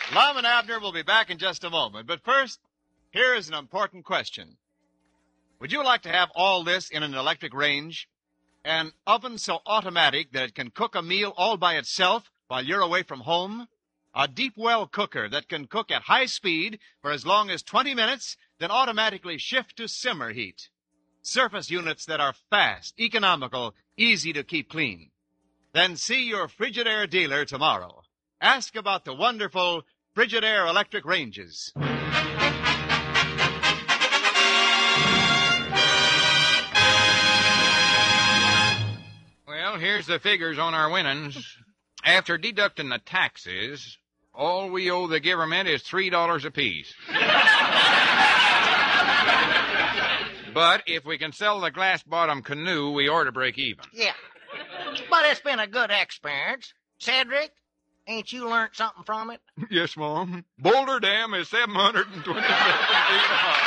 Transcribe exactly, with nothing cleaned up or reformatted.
Lum and Abner will be back in just a moment. But first, here is an important question. Would you like to have all this in an electric range? An oven so automatic that it can cook a meal all by itself while you're away from home? A deep well cooker that can cook at high speed for as long as twenty minutes, then automatically shift to simmer heat. Surface units that are fast, economical, easy to keep clean. Then see your Frigidaire dealer tomorrow. Ask about the wonderful Frigidaire electric ranges. Well, here's the figures on our winnings. After deducting the taxes, all we owe the government is three dollars apiece. But if we can sell the glass-bottom canoe, we ought to break even. Yeah. But it's been a good experience. Cedric, ain't you learned something from it? Yes, Mom. Boulder Dam is seven hundred twenty-seven feet high.